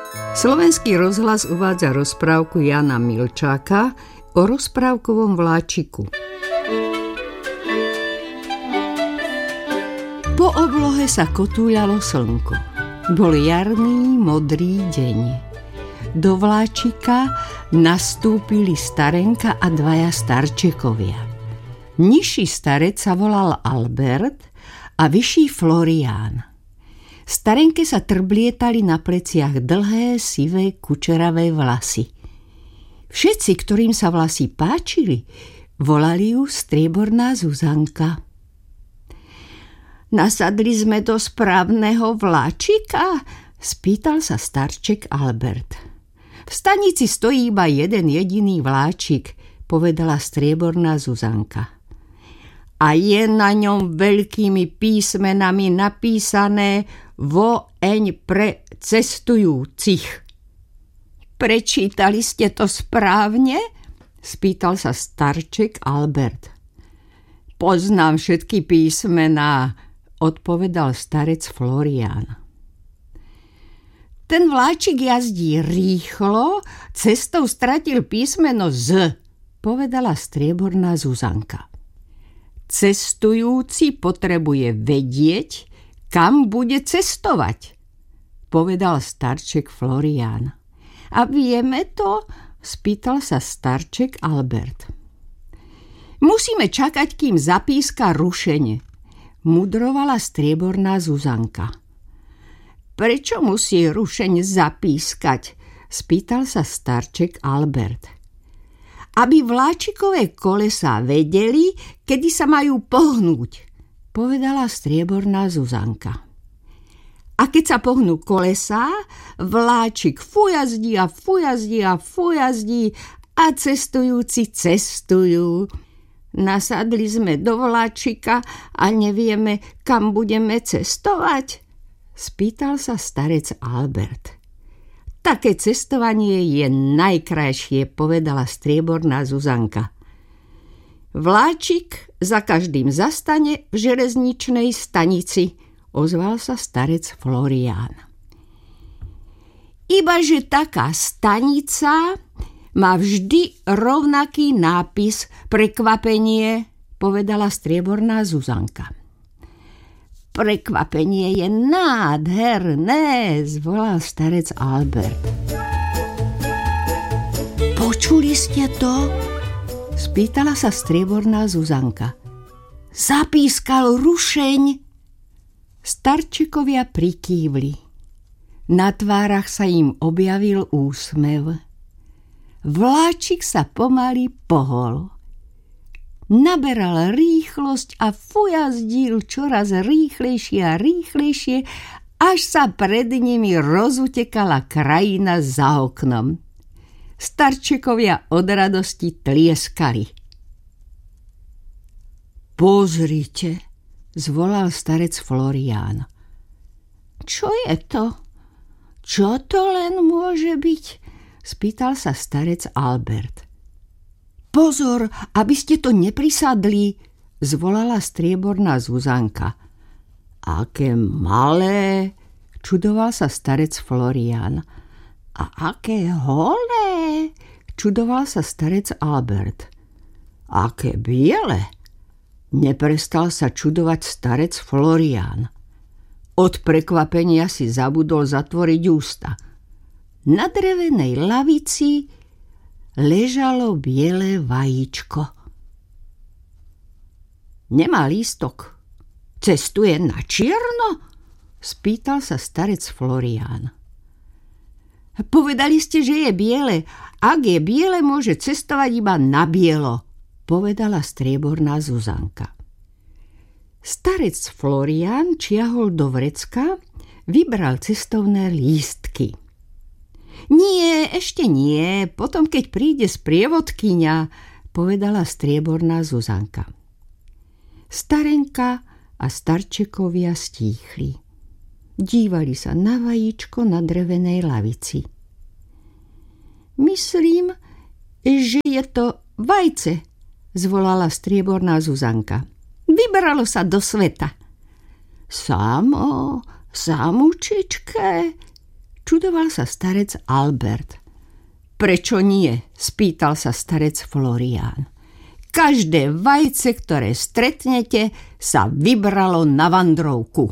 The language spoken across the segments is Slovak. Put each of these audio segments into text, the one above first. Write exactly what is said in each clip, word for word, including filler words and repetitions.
Slovenský rozhlas uvádza rozprávku Jána Milčáka o rozprávkovom vláčiku. Po oblohe sa kotúľalo slnko. Bol jarný, modrý deň. Do vláčika nastúpili starenka a dvaja starčekovia. Nižší starec sa volal Albert a vyšší Florián. Starenke sa trblietali na pleciach dlhé, sivé, kučeravé vlasy. Všetci, ktorým sa vlasy páčili, volali ju strieborná Zuzanka. Nasadli sme do správneho vláčika? Spýtal sa starček Albert. V stanici stojí iba jeden jediný vláčik, povedala strieborná Zuzanka. A je na ňom veľkými písmenami napísané Voeň pre cestujúcich. Prečítali ste to správne? Spýtal sa starček Albert. Poznám všetky písmená, odpovedal starec Florián. Ten vláčik jazdí rýchlo, cestou stratil písmeno Z, povedala strieborná Zuzanka. Cestujúci potrebuje vedieť, kam bude cestovať, povedal starček Florián. A vieme to? Spýtal sa starček Albert. Musíme čakať, kým zapíska rušene, mudrovala strieborná Zuzanka. Prečo musí rušeň zapískať? Spýtal sa starček Albert. Aby vláčikové kolesá vedeli, kedy sa majú pohnúť, povedala strieborná Zuzanka. A keď sa pohnú kolesá, vláčik fujazdí a fujazdí a fujazdí a cestujúci cestujú. Nasadli sme do vláčika a nevieme, kam budeme cestovať? Spýtal sa starec Albert. Také cestovanie je najkrajšie, povedala strieborná Zuzanka. Vláčik za každým zastane v železničnej stanici, ozval sa starec Florián. Ibaže taká stanica má vždy rovnaký nápis prekvapenie, povedala strieborná Zuzanka. Prekvapenie je nádherné, zvolal starec Albert. Počuli ste to? Spýtala sa strieborná Zuzanka. Zapískal rušeň. Starčikovia prikývli. Na tvárach sa im objavil úsmev. Vláčik sa pomaly pohol. Naberal rýchlosť a fujazdil čoraz rýchlejšie a rýchlejšie, až sa pred nimi rozutekala krajina za oknom. Starčekovia od radosti tlieskali. Pozrite, zvolal starec Florián. Čo je to? Čo to len môže byť? Spýtal sa starec Albert. Pozor, aby ste to neprisadli, zvolala strieborná Zuzanka. Aké malé, čudoval sa starec Florián. A aké holé, čudoval sa starec Albert. Aké biele, neprestal sa čudovať starec Florián. Od prekvapenia si zabudol zatvoriť ústa. Na drevenej lavici ležalo biele vajíčko. Nemá lístok. Cestuje na čierno? Spýtal sa starec Florián. Povedali ste, že je biele. Ak je biele, môže cestovať iba na bielo, povedala strieborná Zuzanka. Starec Florián čiahol do vrecka, vybral cestovné lístky. Nie, ešte nie, potom keď príde sprievodkyňa, povedala strieborná Zuzanka. Starenka a starčekovia stíchli. Dívali sa na vajíčko na drevenej lavici. Myslím, že je to vajce, zvolala strieborná Zuzanka. Vybralo sa do sveta. Samo, samučičke, Čudoval sa starec Albert. Prečo nie? Spýtal sa starec Florián. Každé vajce, ktoré stretnete, sa vybralo na vandrovku.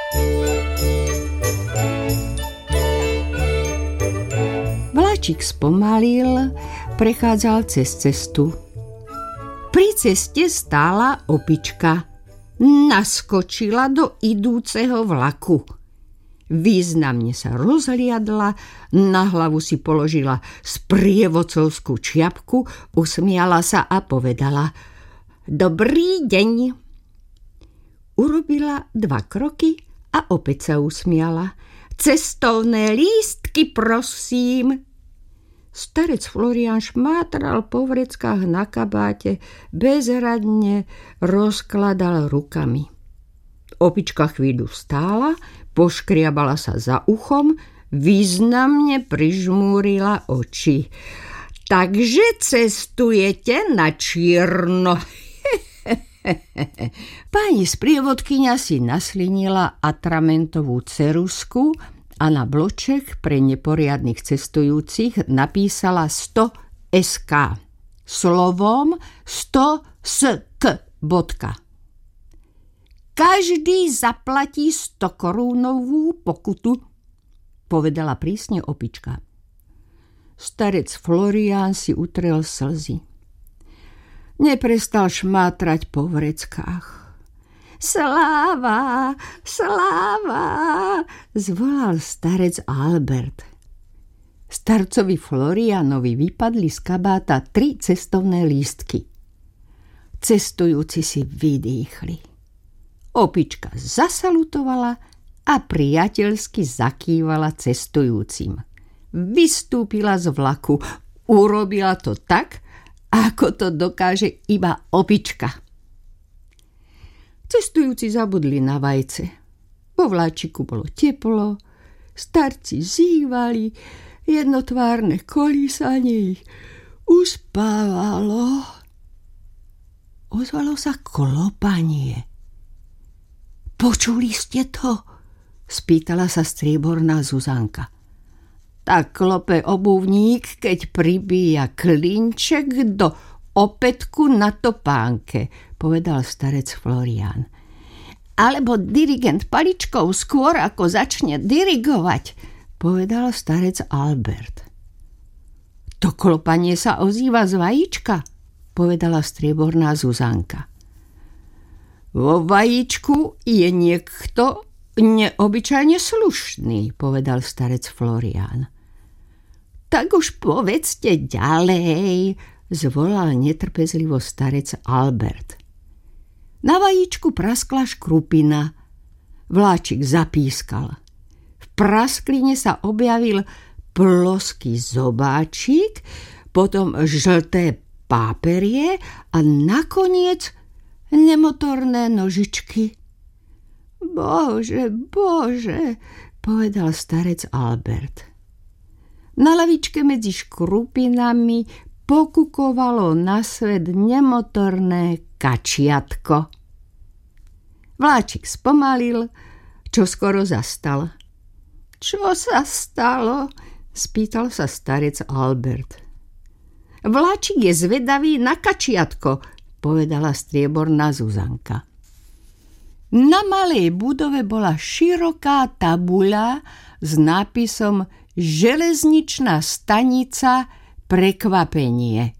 Vláčik spomalil, prechádzal cez cestu. Pri ceste stála opička. Naskočila do idúceho vlaku. Významne sa rozhliadla, na hlavu si položila sprievodcovskú čiapku, usmiala sa a povedala: Dobrý deň. Urobila dva kroky a opäť sa usmiala. Cestovné lístky, prosím. Starec Florián šmátral po vreckách na kabáte, bezradne rozkladal rukami. Opička chvíľu stála, poškriabala sa za uchom, významne prižmúrila oči. Takže cestujete na čierno. Pani sprievodkyňa si naslinila atramentovú ceruzku a na bloček pre neporiadnych cestujúcich napísala sto es ká. Slovom sto es ká bodka. Každý zaplatí sto korúnovú pokutu, povedala prísne opička. Starec Florián si utrel slzy. Neprestal šmátrať po vreckách. Sláva, sláva, zvolal starec Albert. Starcovi Floriánovi vypadli z kabáta tri cestovné lístky. Cestujúci si vydýchli. Opička zasalutovala a priateľsky zakývala cestujúcim. Vystúpila z vlaku. Urobila to tak, ako to dokáže iba opička. Cestujúci zabudli na vajce. Vo vláčiku bolo teplo, starci zývali, jednotvárne kolísanie ich uspávalo. Ozvalo sa klopanie. Počuli ste to? Spýtala sa strieborná Zuzanka. Tak klope obuvník, keď pribíja klinček do opätku na topánke, povedal starec Florián. Alebo dirigent paličkou skôr, ako začne dirigovať, povedal starec Albert. To klopanie sa ozýva z vajíčka, povedala strieborná Zuzanka. Vo vajíčku je niekto neobyčajne slušný, povedal starec Florián. Tak už povedzte ďalej, zvolal netrpezlivo starec Albert. Na vajíčku praskla škrupina. Vláčik zapískal. V praskline sa objavil ploský zobáčik, potom žlté páperie a nakoniec nemotorné nožičky. Bože, bože, povedal starec Albert. Na lavičke medzi škrupinami pokukovalo na svet nemotorné kačiatko. Vláčik spomalil, čo skoro zastal. Čo sa stalo? Spýtal sa starec Albert. Vláčik je zvedavý na kačiatko, povedala strieborná Zuzanka. Na malej budove bola široká tabuľa s nápisom Železničná stanica Prekvapenie.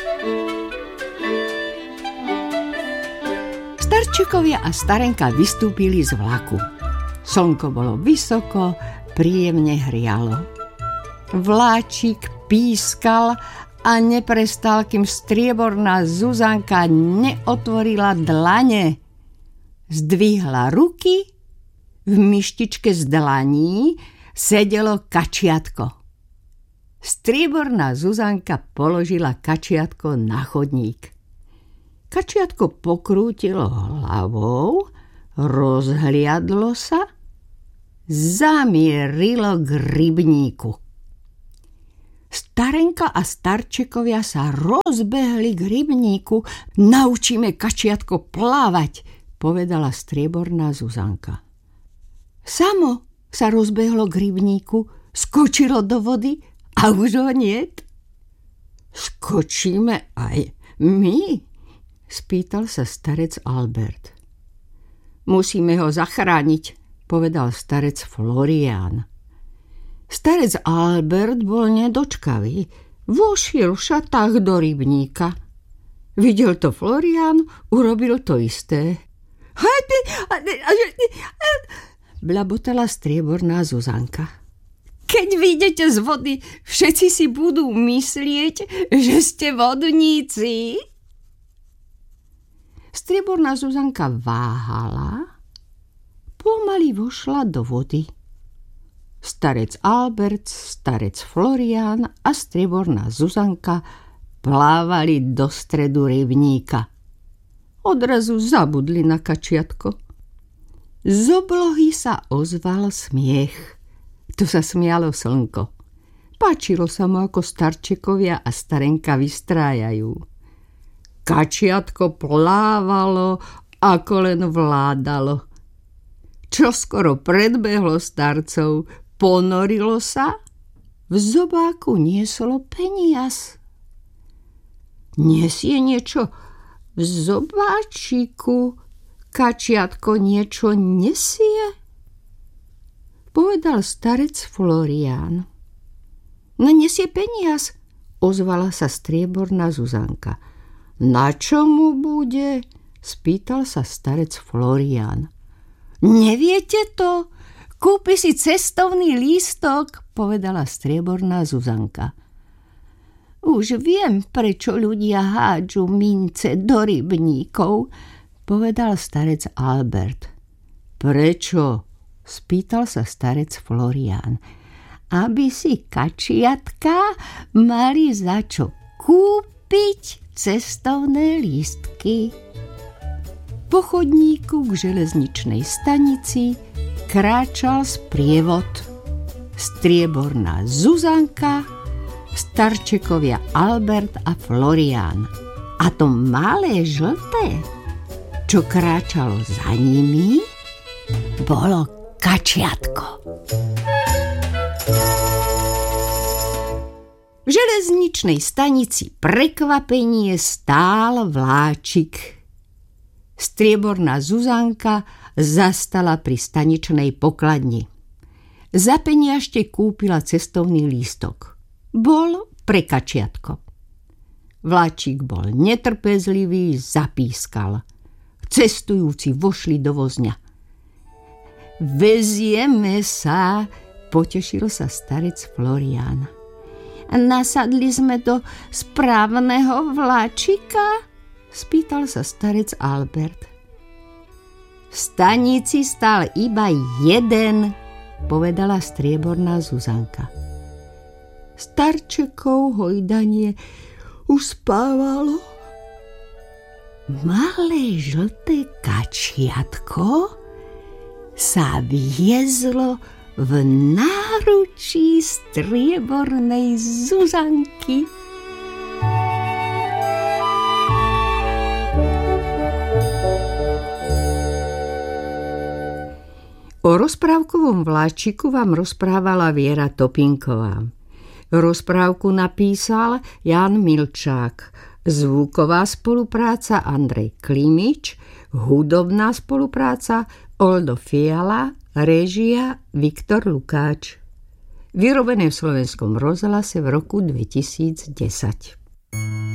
Starčekovia a starenka vystúpili z vlaku. Slnko bolo vysoko, príjemne hrialo. Vláčik pískal a neprestal, kým strieborná Zuzanka neotvorila dlane. Zdvihla ruky, v myštičke z dlaní sedelo kačiatko. Strieborná Zuzanka položila kačiatko na chodník. Kačiatko pokrútilo hlavou, rozhliadlo sa, zamierilo k rybníku. Starenka a starčekovia sa rozbehli k rybníku. Naučíme kačiatko plávať, povedala strieborná Zuzanka. Samo sa rozbehlo k rybníku, skočilo do vody a už ho niet. Skočíme aj my? Spýtal sa starec Albert. Musíme ho zachrániť, povedal starec Florián. Starec Albert bol nedočkavý. Vošiel v šatách do rybníka. Videl to Florián, urobil to isté. Blabotala strieborná Zuzanka. Keď vyjdete z vody, všetci si budú myslieť, že ste vodníci. Strieborná Zuzanka váhala, pomaly vošla do vody. Starec Albert, starec Florián a strieborná Zuzanka plávali do stredu rybníka. Odrazu zabudli na kačiatko. Z oblohy sa ozval smiech. Tu sa smialo slnko. Páčilo sa mu, ako starčekovia a starenka vystrájajú. Kačiatko plávalo, ako len vládalo. Čoskoro predbehlo starcov, ponorilo sa, v zobáku nieslo peniaz. Nesie niečo v zobáčiku, kačiatko niečo nesie? Povedal starec Florián. No nesie peniaz, ozvala sa strieborná Zuzanka. Na čo mu bude? Spýtal sa starec Florián. Neviete to? Kúpi si cestovný lístok, povedala strieborná Zuzanka. Už viem, prečo ľudia hádžu mince do rybníkov, povedal starec Albert. Prečo? Spýtal sa starec Florián. Aby si kačiatka mali za čo kúpiť cestovné lístky. Po chodníku k železničnej stanici kráčal sprievod. Strieborná Zuzanka, starčekovia Albert a Florián. A to malé žlté, čo kráčalo za nimi, bolo kačiatko. V železničnej stanici prekvapenie stál vláčik. Strieborná Zuzanka zastala pri staničnej pokladni. Za peniažte kúpila cestovný lístok. Bol pre kačiatko. Vláčik bol netrpezlivý, zapískal. Cestujúci vošli do vozňa. Vezieme sa, potešil sa starec Florián. Nasadli sme do správneho vláčika? Spýtal sa starec Albert. V stanici stál iba jeden, povedala strieborná Zuzanka. Starčekov hojdanie uspávalo. Malé žlté kačiatko sa viezlo v náručí striebornej Zuzanky. O rozprávkovom vláčiku vám rozprávala Viera Topinková. Rozprávku napísal Jan Milčák. Zvuková spolupráca Andrej Klimič, hudobná spolupráca Oldo Fiala, réžia Viktor Lukáč. Vyrobené v Slovenskom rozhlase v roku dvetisícdesať.